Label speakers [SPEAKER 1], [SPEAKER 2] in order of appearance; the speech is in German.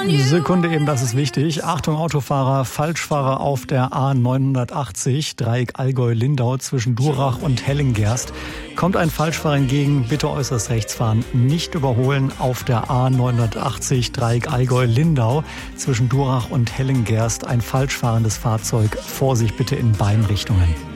[SPEAKER 1] Sekunde eben, das ist wichtig. Achtung Autofahrer, Falschfahrer auf der A980, Dreieck Allgäu-Lindau zwischen Durach und Hellengerst. Kommt ein Falschfahrer entgegen, bitte äußerst rechts fahren. Nicht überholen auf der A980, Dreieck Allgäu-Lindau zwischen Durach und Hellengerst. Ein falsch fahrendes Fahrzeug. Vorsicht bitte in beiden Richtungen.